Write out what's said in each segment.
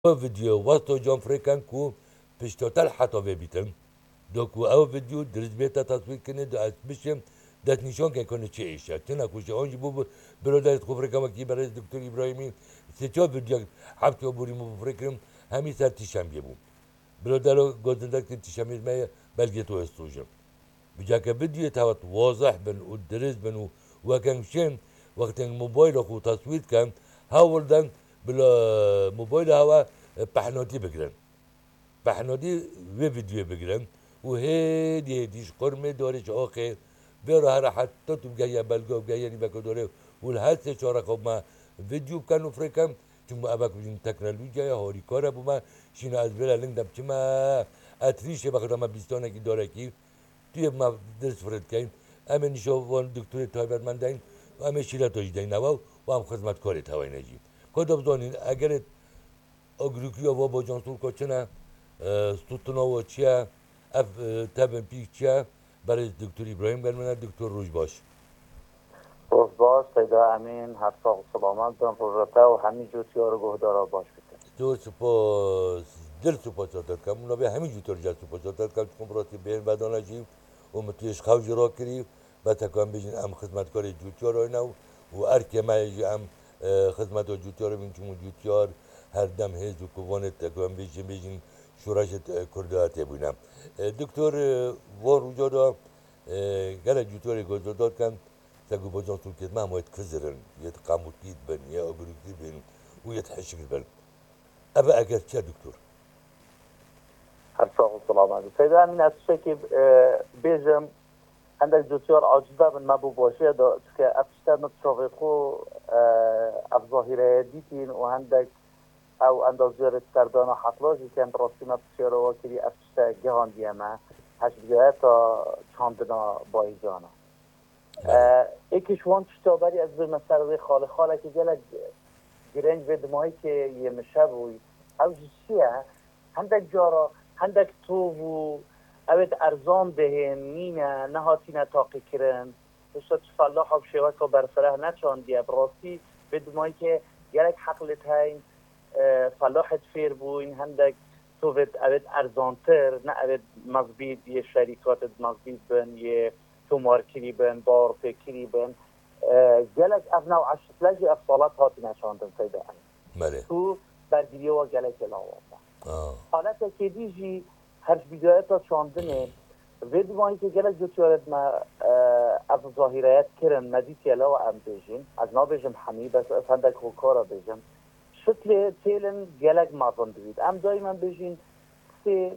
فيديو واسطو جون فريكان كو بشتوتال حتى بيتن دوكو او فيديو درز بيتا تصوير كني دو بشم دات نشون كان كونه چه ايشا تنا كوشي اونجي بو برودر خو فريكان كي برز دكتور ابراهيمي سيتو فيديو حبتو بوري مو فريكم همي سر تيشم بيبو برودر گوزندك تيشم ما بلجيتو استوجم بجاك فيديو تاوت واضح بن ودرز بن وكان شين وقت الموبايل اخو تصوير كان هاولدن بلا موبايل هوا بحنوتي بگرن بحنوتي و فيديو بگرن و هدي هديش قرمه دارش آخه برو هر حتی تو جايه بلگو جايه نی بکو داره والهست چهار خب ما فيديو كانوا فريكم چون ابک بین تکنولوژیا هاری کاره بوما شین از بلا لنگ دم چما اتریشه بخدا ما بیستانه کی داره کی توی ما درس فرد کن اما نشو وان دکتر تایبر من دین و اما شیلا توی دین نوا و هم خدمت کاری توی نجی کدام دانین اگر اگریکیا و با جانسول کچنه ستوتنا و چیا اف تبن پیک چیا برای دکتر ابراهیم گرمه دکتر روش باش روز باش پیدا امین هر ساق سلامت دارم پروژته و همین جوتیار گهدارا باش بکن تو سپاس دل سپاس دادم اونا به همین جوتر جا سپاس دادم چون براتی بین بدانه جیم و متیش خوش را کری و تکان بیشین ام خدمتکار جوتیار آینه و ارکی ما ام خدمت جوتیار بین چون جوتیار هر دم هز و کوانت تکان بیشین شورش کردات بودم دکتر وار وجودا گله جوتیار گذاشت کن تقول بجان تركيا ما مويت كزرن يتقاموا كيد بن يا أقولوا كيد بن ويتحشك بن أبا أجر يا دكتور هر ساق سلامت پیدا امین از که بیجم عندك جوتیار عاجزه بن مبو باشه دا که افشتر نتشاقی خو اف ظاهره دیتین و عندك او اندازیار کردان حقلاجی که اند راستی نتشاقی رو کری افشتر گهان دیمه هش بگه تا چاندنا بایی جانا ایکیشوان چطابری از به مسئله خاله خاله که گلک گرنج به دمایی که یه مشه بوی او جسیه هندک جارا هندک تو و اوید ارزان دهن نینه نهاتینه تاقی کرن بشتا فلاح و شوک و برفره نچاندیه براستی به دمایی که گلک حقلت هین فلاحت فیر بوین هندک تو اوید ارزانتر نه اوید مزبید یه شریکات مزبید بن یه تو مارکری بن بار فکری بن گلک از نوع عشقلجی افصالات هاتی نشاندن پیدا بله تو برگیری و گلک الاوازه حالت که دیجی هر بدایت ها چاندنه ودوانی که گلک جو چارد ما از ظاهرایت کرن مدیتی الاو ام بیجین از نا بیجم حمی بس از هندک خوکارا بیجم شکل تیلن گلک مازن دوید ام دایما بیجین سه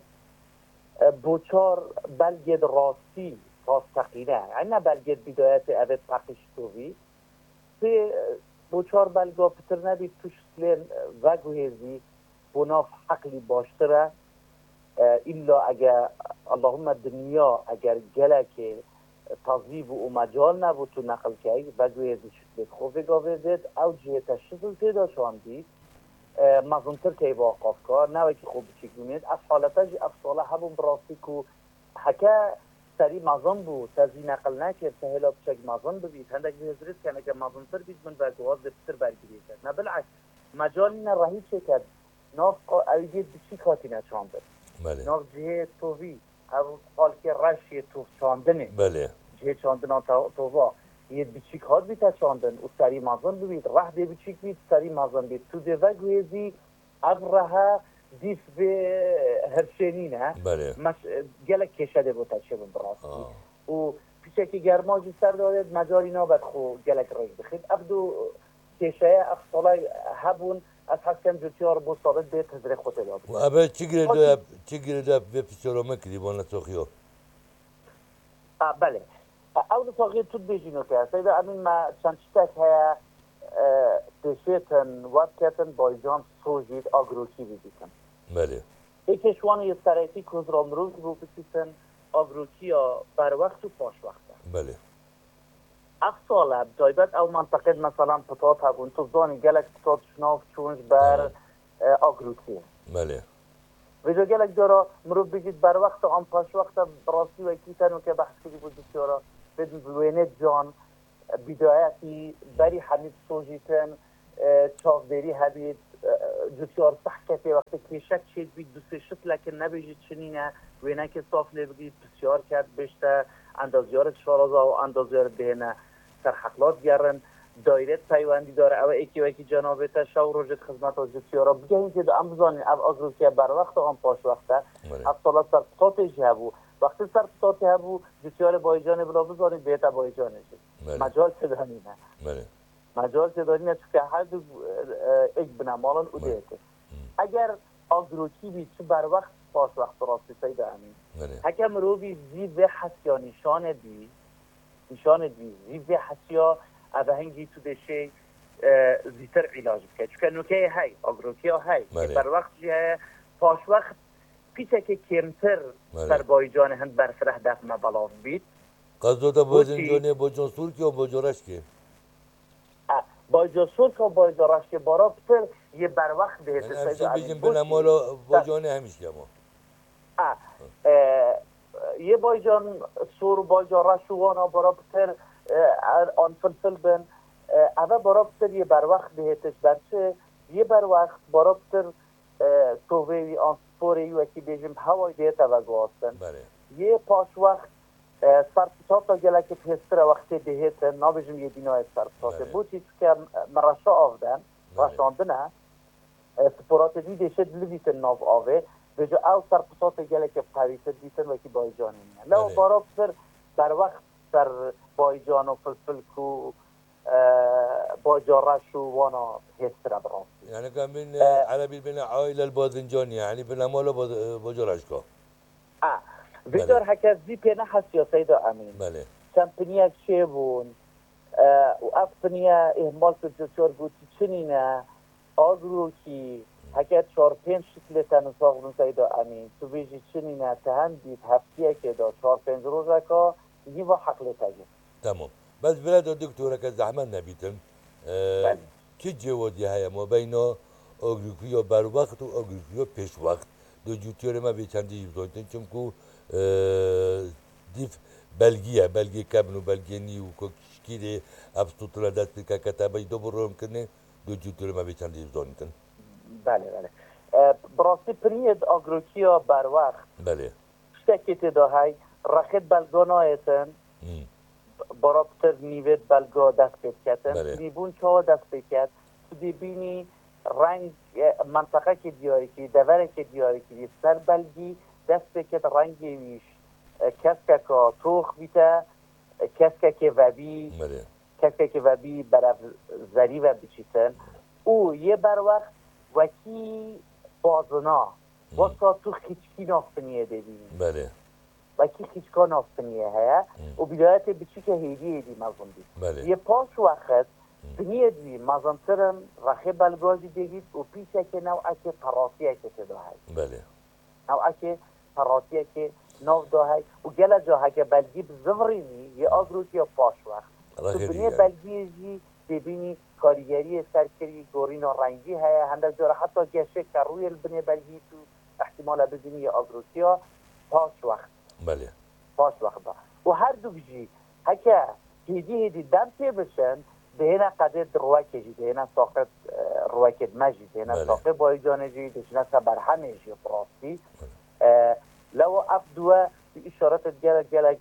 بوچار بلگید راستی راستقینه یعنی نه بلگید بدایت اوید پاکشتوی سه بوچار بلگا پتر نبید توش سلین و گوهیزی بناف حقلی باشتره الا اگر اللهم دنیا اگر گلک تضیب و مجال نبود تو نقل که و گوهیزی شکلت خوبه گاویزید او جهت شکل پیدا شاندید مزونتر که با قافکار نه که خوب چیکونید از حالتاج افصاله همون براستی که حکه سری مازن بود تازی نقل نکرد سهلا بچک مازن ببید هندک بهزرید کنه که مازنتر بید من و گواز بسر برگیری کرد نه بالعکس مجالی نه رهی چه کرد ناف اویدید بچی کاتی نچانده بله ناف جهه تووی او قال که رشی توف چاندنه بله جهه چاندن تووا یه بچی کات بیتا چاندن و سری مازن ببید ره دی بچی بید سری مازن بید تو دی وگویزی ابرها دیف به هرشینینه بله گلک کشده بود چه براستی و پیشه که گرماجی سر دارد مجاری نابد خو گلک رای بخید ابدو کشه افصالای هبون از حسکم جوتیار بو ثابت به تزریق خود داد و ابا چی گرده به پیشورامه کلی بانا توخیو بله اول ساقی تو بیجینو که سیده امین ما چند چیتک هیا دشیتن وابکتن بایجان سوژید آگروکی بیدیتن بله ایکشوان یه سرایتی کزرامروز رو بسیتن آگروکی ها بر وقت و پاش وقت بله افصاله دایبت او منطقه مثلا پتات هبون تو زانی گلک پتات شناف چونج بر آگروکی بله ویدو گلک دارا مرو بگید بر وقت آن پاش وقت براستی و کیتنو که بحث کردی بود بسیارا بدون بلوینه جان بدایتی بری حمید سوژیتن چاودری هبید جوتیار صح کتی وقتی کشک شد بید دوست شد لکن نبیجید چنینه وینه که صاف نبگید بسیار کرد بشته اندازیار چارازا و اندازیار دهنه سرحقلات گرن دایره پیوندی داره او ایکی و ایکی جنابه شو روزت خدمت از جوتیارا بگه که ام بزانین او آگروکی بر وقت آن پاش وقته از سالات سرپساتش هبو وقتی سرپساتی هبو جوتیار بایجان بلا بزانید بیتا بایجانش مجال چدانینه مجال چدانینه چون که هر دو ایک بنامالن او دیته اگر آگروکی بید چه بر وقت پاش وقت راستی سیده امین حکم رو بی زیب حسیا نشان بی زیب حسیا اوه هنگی تو دشه زیتر علاج بکه چون که نوکه های آگروکی های بر وقت جه پاش وقت پیچه که کمتر در بایجان هند برسره دفع مبلاف بید قصدو دا بازنجانه باجان سورکی و باجارش که باجان سورک و باجارش که بارا پتر یه بر وقت بهت یعنی همشه بیجیم بنامالا باجانه همیش که ما یه بایجان سور باجارش وانا بارا پتر آن فلفل بن اوه برا پتر یه بر وقت بهتش برچه یه بر وقت برا پتر تووی آن سپوری وکی بیجیم هوای دیتا و گواستن یه پاش وقت سرپساتا گله که پستر وقتی دهیت نابیجیم یه دینای سرپساتا بوچی که مرشا آفدن رشاندنه سپورات دیده دلیتن ناف آوه بجا او سرپساتا گله که پویتر دیتن وکی بایجانینه لو بارا پتر در وقت در بایجان و فلفل کو باجارش و وانا هستره براستی يعني كان من عربي بين عائلة الباذنجاني يعني بين مالا باجارش کا ویدار هکر زی پینه هست یا سیدا امین بله کمپنیه چه بون و افنیه احمال که جوتیار گوتی چنینه آگرو کی هکر 4-5 شکل تنساق بون سیدا امین تو بیجی چنینه تهند دید هفتیه که دا 4-5 روزه که نیوا حقله تگه تمام بس بلاد الدكتورة كزحمة نبيتن كي جوادي هيا ما بين أغريقيا بر وقت و أغريقيا پیش وقت دو جوتيور ما بيچندي يبزونتن چمكو ديف بلگيه كابن و بلگيه نيو كشكيري ابستوتلا دست بكا كتابي دو بروم كنه دو جوتيور ما بيچندي يبزونتن بله براسي بريد أغريقيا بر وقت بله شتكت دا هاي رخت بلگانا ايتن برابطر نیوید بلگا دست پید کردن نیبون چه دست پید کرد تو دیبینی رنگ منطقه که دیاری که دوره که دیاری که سر بلگی دست پید کرد رنگی ویش کسکه که توخ بیته کسکه که وبی برای زری و بچیتن او یه بر وقت وکی بازنا واسه تو خیچکی نافتنیه دیدیم بله وکی خیچکا نافتنیه هیا و بدایت بچی که هیدی مزون دید یه پاس وقت بنیه دی مزنترن رخی بلگازی دیگید و پیچه که نوعه که پراتیه که تداهی نوعه که پراتیه که نو داهی و گله جاها که بلگی بزورینی یه آگروت یا پاس وقت تو بنیه بلگی جی ببینی کاریگری سرکری گورین و رنگی هیا هنده جاره حتی گشه که روی البنیه بلگی تو احتمال ببینی یه آگروت یا پاس وقت بله پاس وقت و هر دو بجی هکه هیدی دم تی بشن دهینا قدر رواکه جی دهینا ساقت رواکه مجی دهینا ساقت بایجانه جی دهینا سبر همه جی براستی لو افدوه اشارت گلک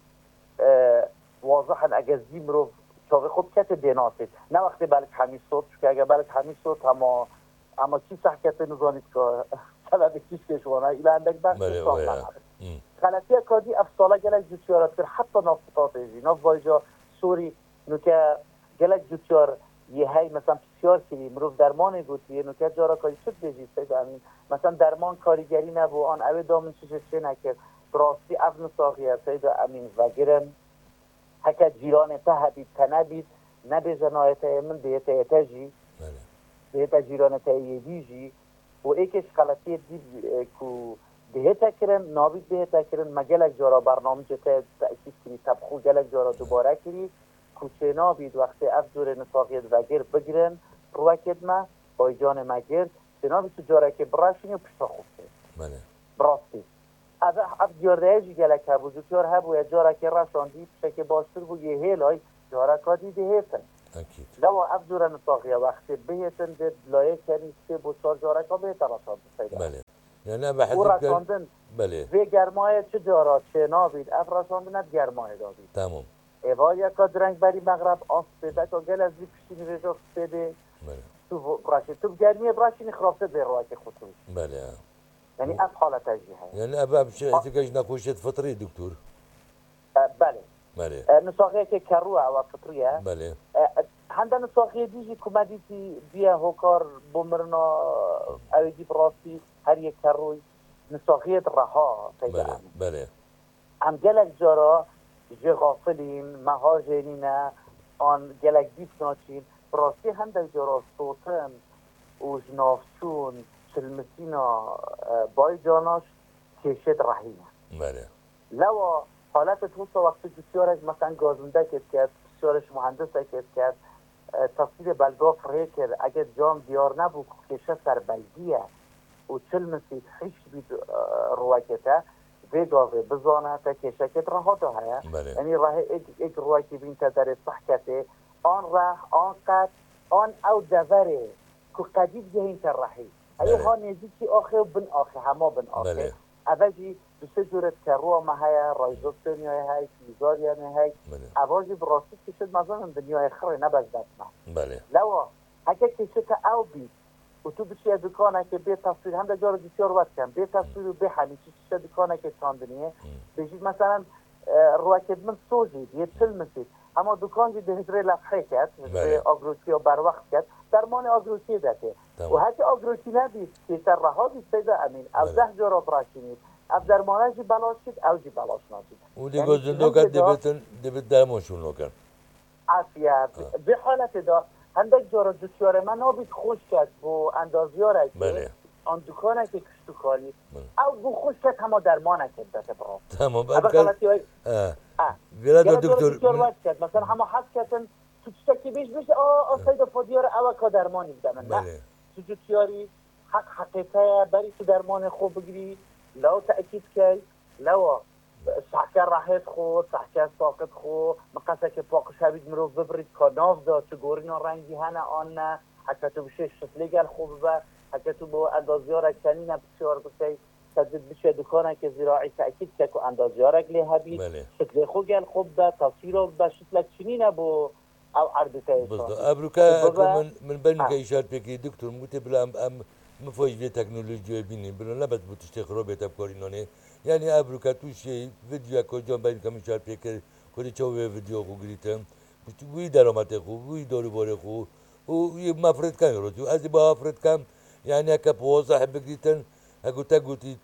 واضحا اگزی مرو چاوه خوب کت دیناتید نه وقتی بلک همی صوت که اگر بلک همی صوت اما چی صحکت نزانید که سبب کیش کشوانه ایلا اندک بخش غلطی کادی افساله گلک جوتیارات کرد حتی نافتات ایجی ناف بایجا سوری نوکه گلک جوتیار یه هی مثلا بسیار کلی مروف درمان گوتیه نوکه جارا کاری شد بیجید سید امین مثلا درمان کاریگری نبو آن اوه دامن چه نکرد براستی افن ساقیه سید امین و گرن هکه جیران تا هبید تنبید نبی جنایت من دیتا ایتجی دیتا جیران تا ایدیجی و ایکش غلطی دید که دهتا کرن نابید دهتا کرن مگلک جارا برنامه جتا تأکید کری تبخو گلک جارا دوباره کری کوچه نابید وقتی افزور نساقیت وگر بگیرن روکت ما بایجان مگر سنابید تو جارا که براشینی و پشتا خوبته براستی اف دیاردهجی گلک هبو جوتیار هبو یا جارا که راشاندی پشتا که باشتر بو یه هیلای جارا کادی دهتن اكيد لو ابزور نساقيه وقت بهتن دد لایه کنی سه بو چهار جاره که بهتر رساند سیدا بله يعني انا او بحسب كان رساندن بله به گرمای چه جارا چه نابید اف رساندن گرمای دابید تمام ایوال یکا درنگ بری مغرب آس پیدا که گل از دی پشتین رجا خسته بله تو براشی تو گرمی براشی نخرافته به روی که خطوش بله یعنی اف حالت اجیه يعني ابا بشي احتكاج نقوشة فطري دكتور بله بله نساقيه که کروه و فطریه بله هنده نساقيه دیجی کمدیتی بیا هوکار بمرنا اویدی براستی هر یک کروی نساقيه رها پیدا بله بله هم گلک جارا جه غافلین مهاجرین آن گلک دیف ناچین براستی هنده جارا صوتن و جنافچون چلمسینا بای جاناش کشید رحینه بله لو حالت توسا وقتی بسیارش مثلا گازنده کرد بسیارش مهندس کرد تصویر بلگاف ره کرد اگر جام دیار نبود کشه سر بلگیه و چلمسید حش بید رواکته بگاوه بزانه تا کشه کت رها ده هیا بله یعنی راه ایک رواکی بین تا در صحکته آن راه آن قد آن او دوره که قدید گهین تا رحی ایو ها نزیکی آخه و بن آخه همه بن آخه بله اوجی دوسته جورت کرو ما هیا رایزوت دنیای های تیزاری های بله اوجی براستی کشید مزانم دنیای خره نباز دستمه بله لوا هکه کشید او بید و تو بچه دکانه که به تصویر هم در جار بسیار وقت کن به تصویر و به همیشه چه دکانه که چاندنیه بجید مثلا روکت من سوزید یه چل مسید اما دکان جید هدره لفحه کرد هدره آگروسی و بر وقت کرد درمان آگروسی داته و هکه آگروسی نبید که تر رها بید سیده امین او 10 جارا براشینید او درمانه جی بلاش شد او جی بلاش ناشید و دی گزنده که دبت درمانشون نکن عافیه به حالت دا هندک جارا دوستیار من نابید خوش کرد با اندازیاره که بله آن دکانه که کشتو کاری او بو خوش کرد همه درمانه کرد دسته برا تمام اما غلطی های بلا گره دکتر دوستیار وقت کرد مثلا همه حس کردن تو چطکی بیش بیش سید فادیار او که درمانی بده من نه تو دوستیاری حقیقه بری تو درمان خوب بگیری لو تأکید که لو سحکر راحت خو سحکر ساقط خو مقصه که پاک شوید مرو ببرید کاناف دا چو گورینا رنگی هنه آن نه حتی تو بشه شتلی گل خوب با حتی تو با اندازیار کنی نه بسیار بسی تدید بشه دکانه که زراعی تأکید که که اندازیار اگلی هبید شتلی خو گل خوب با تصویر با شتلک چنی نبو او عربیته بالضبط ابروكا من بين كايشات بكي دكتور موتي بلا ام مفوج في تكنولوجيا بيني بلا لا بس بتشتغل روبيت ابكورينوني يعني ابروكا تو شيء فيديو كو جون بين كمشات بكي كل تشوي فيديو كو غريتم وي درامات خو وي دوري بوري خو و مفرد كان يروتو ازي با مفرد كان يعني هكا بوضح بقيتن هقولت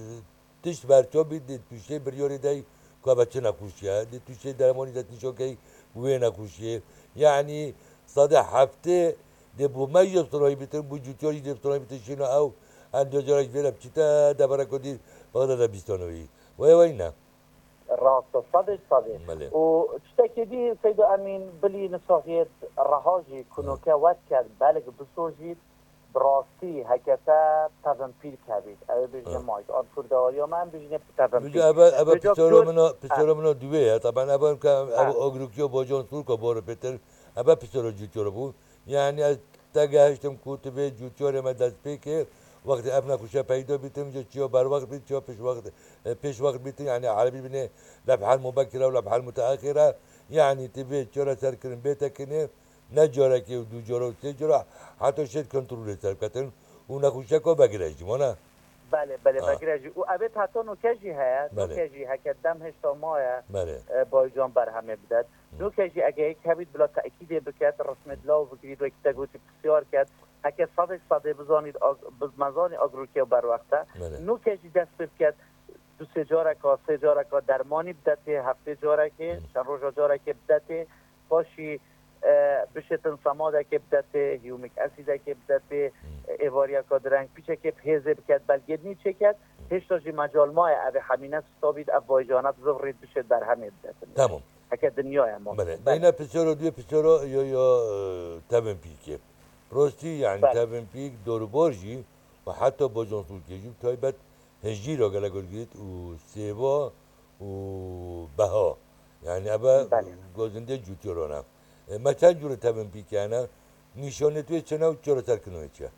تشت برچو بيد توشي بريوري داي كو بچنا كوشيا دي توشي درموني دات نشو كي وين كوشيه يعني صدح هفته دبو ما يبصروا يبتن بوجوتيو يبصروا يبتن شنو او عنده جراج فيلا بتشتا دبرا كودي بغدا بيستانوي وينا راست صدق و تشتكي دي سيدو امين بلي نصاغيت رهاجي كنو كوات كاد بالك بسوجي براستی هکتا تفنپیر کبید او بجنه مایت آن فردهاری من بجنه تفنپیر ابا پسر منو دویه طبعا ابا ابا اگروکیو با جان سور که بارو پتر ابا پسر جوتیور بود یعنی از تگهشتم کتبه جوتیور من دست پی که وقت ابنا کشه پیدا بیتم جو چیو بر وقت بیت چیو پیش وقت بیت يعني عربي بني لبحة المبكرة ولبحة المتأخرة يعني تبي تشورا سركن بيتك هنا نجارة كي ودو جارة وسه جارة حتی شد کنترل سر کتن و نخوشه که بگیرشی مانا بله بگیرشی و ابد حتی نوکجی هست نوکجی هکت دم هشتا ماه بایجان بر همه بدد نوکجی اگه یک هبید بلا تأکیده بکرد رسم دلاو بگیرید و یک تگوتی بسیار کرد هکه صده بزانید بزمزانی آگروکی بر وقته نوکجی دست بکرد دو سه جاره که درمانی بدته هفته جاره که چند روزا جاره که بدته باشی بشتن سماده که بدته هیومیک اسیده که بدته ایواریا که درنگ پیچه که پهزه بکد بلگدنی چه کد هشتا جی مجال ماه اوه همینه ستابید افوایجانت زغرید بشت بر همه بدته تمام هکه دنیای ما بله دینا پسرو دوی پسرو یا تبن پیکه راستی یعنی تبن پیک دور بارجی و حتی با جانسول کجیم تایبت هجی را گله گلگید و سیوا و بها يعني أبا جوزنده جوتيرونا ما چند جور تبن پیکنه نشانه توی چنه و چرا ترکنوی چه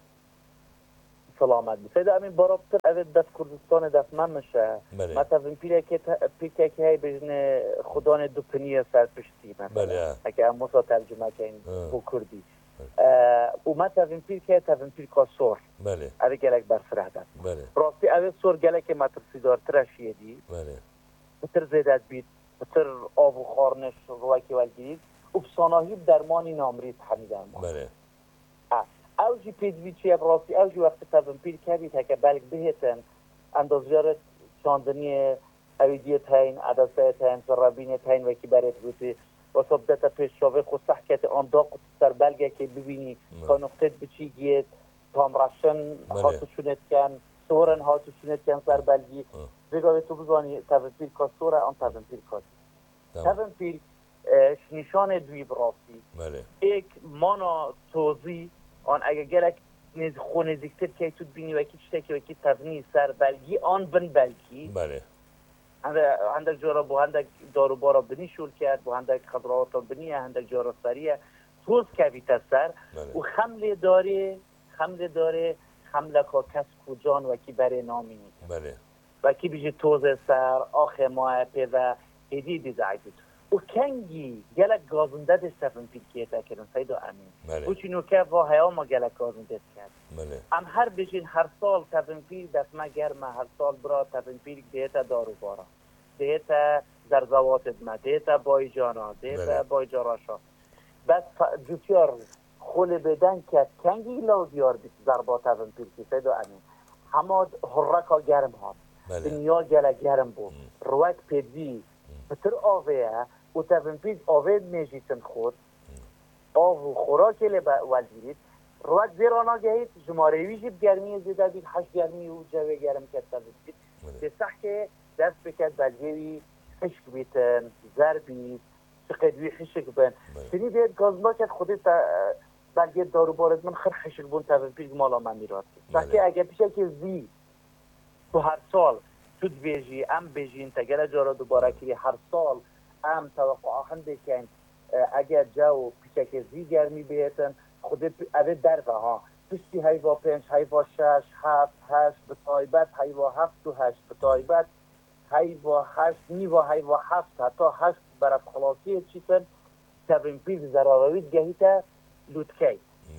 سلامت بی سید امین برابطر اوید دست کردستان دست من میشه مثلا پیله که پیکه که هی بجن خدان دو پنیه سر پشتی مثلا اگه هم موسا ترجمه که این بو کردی و مثلا پیل که تفن پیل که سور اوی گلک برفره دست راستی اوی سور گلک مترسی دارتر شیدی بتر زیدت بید بتر آب و خارنش روی که ولگیرید و بساناهی درمانی نامرید همین درمان اوجی پیدوی چیه براستی اوجی وقتی تبن پیل کبید که بلک بهتن اندازیارت چاندنی اویدیت هین عدسایت هین سرابینت هین وکی برات بودی و صبدت پیش شاوه خود صحکت آن داقت سر بلگه که ببینی تا نقطت بچی گید تامرشن هاتو شونت کن سورن هاتو شونت کن سر بلگی بگاوه تو بزانی تبن پیل که سوره آن تبن پیل که تبن پیل نشان دوی براستی ایک مانا توزی آن اگه گلک خونه زیکتر که تو بینی وکی چطه که وکی تبنی سر بلگی آن بن بلگی هندک جارا با هندک دارو بارا بنی شول کرد با هندک خضروات بنیه هندک جارا سریه توز کویت سر و خمله داره خمله که کس کجان وکی بره نامی وکی بیجی توز سر آخه ماه پیده هدی دیزعید و کنگی گلک گازنده دستفن پیلکیتا کردن سیدو امین و چینو که واهیا ما گلک گازنده کرد ام هر بجین هر سال تفن پیل دست ما گرمه هر سال برا تفن پیل دیتا دارو بارا دیتا زرزوات ادمه دیتا بایجانا دیتا بایجاراشا بس جوتیار خول بدن کرد کنگی لاو دیار بیت زربا تفن پیلکی سیدو امین هماد حرکا گرم ها دنیا گلک گرم بود روک پیدی بطر آوه و تفن پیل آوه میجیتن خود آو خوراکی والگیرید روک زیر آنا گهید جماره ویجیب گرمی زیده بید 8 گرمی و جوه گرم کتا بید بسح که دست بکد بلگیوی خشک بیتن زر بید چقدوی خشک بین سنی دید گازما کد خودی بلگیر دارو بارد من خر خشک بون تفن پیل مالا من میراد کد که اگه پیشه که زی تو هر سال تود بیجی ام بیجین تگره جارا دوباره کری هر سال ام توقع خنده کن اگر جو پیچه که زی گرمی بیتن خود اوه درفه ها پشتی هیوا 5 هیوا 6 7 8 بطایبت هیوا 7 و 8 بطایبت هیوا 8 نیوا هیوا 7 حتی 8 برف خلاصی چیتن تبین پیل زراروید گهیتا لودکی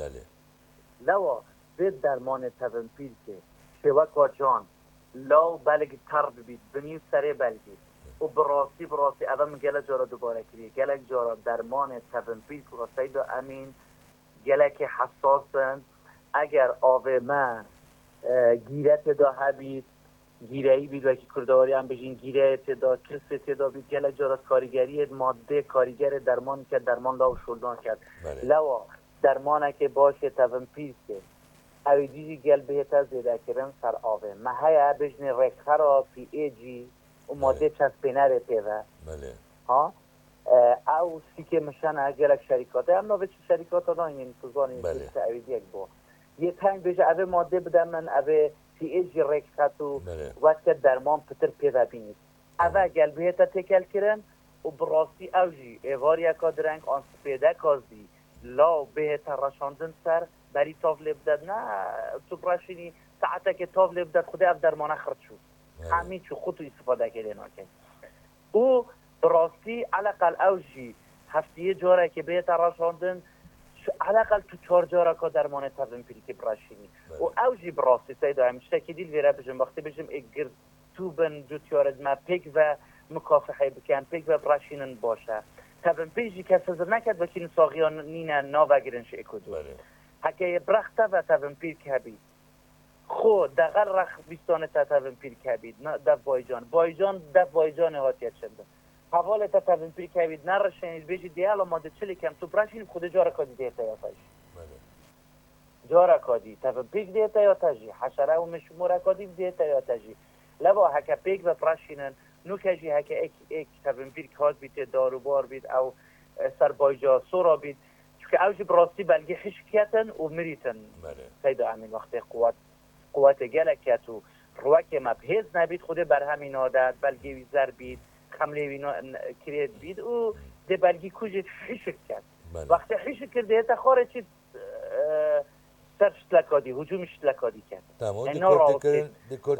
لوا بید درمان تبین پیل که شوکا جان لاو بلگ ترب بید بنیو سره بلگید و براستی ادام گله جارا دوباره کریه گله جارا درمان تبن پیل که سید امین گله که حساسن اگر آوه من گیرت دا هبید گیرهی بید و که کردواری هم بجین گیرت دا کلست دا بید گله جارا کاریگری ماده کاریگر درمان کرد درمان لاو شلدان کرد لوا درمانه که باشه تبن پیل که اوی دیجی گل بهتا زیده کرن سر آوه محایه بجنی رکخه را پی ای جی و ماده چسبینه ره پیوه ها او سیکه مشن اگرک شریکاته هم نوه چه شریکاته داینین توزانی سیسته اوی دیگ با یه تایم بجه اوه ماده بدن من اوه پی ای جی رکخه تو وقت درمان پتر پیوه بینید اوه گل بهتا تکل کرن و براستی اوجی ایوار یکا درنگ آن سپیده کازی لا بهتا رشاندن سر بری تاول بدد نه تو براشینی ساعته که تاول بدد خود اف درمانه خرد شد همین چو خودتو استفاده کرده ناکن او براستی علاقل اوجی هفته جاره که به تراشاندن علاقل تو 4 جاره که درمانه تبن پیلی که براشینی و اوجی براستی سیده همیشه که دیل ویره بجم وقتی بجم اگر تو بن جو تیارد ما پیک و مکافحه بکن پیک و براشینن باشه تبن پیجی که سزر نکد بکین ساقیان نینه ناوگرنش اکدو هکه برخته و تبن پیل که بید خود دقل رخ بیستانه تا تبن پیل که بید نه دف بایجان هاتیت شده حواله تا تبن پیل که بید نرشنید بیجی دیالا ماده چلی کم تو براشین خود جارا کادی دیتا یا تاجی جارا کادی تبن پیل دیتا یا تاجی حشره و مشموره کادی دیتا یا تاجی لبا هکه پیک و براشینن نو کجی هکه ایک تبن پیل کاد بیت داروبار بید او سر بایجا سورا بید که اوجی براستی بلگی خشکیتن و مریتن سیدو امین وقتی قوت گلکت و روک مبهز نبید خود بر همین عادت بلگی ویزر بید خمله وینا کرید بید و ده بلگی کجت خشک کرد وقتی حیش کرده تا خاره چی سرش لکادی هجومش لکادی کرد تمام اینا را